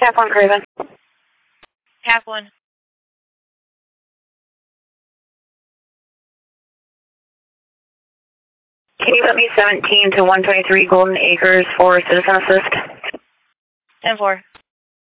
Half 1 Craven. Half 1. Can you put me 17 to 123 Golden Acres for citizen assist? 10-4.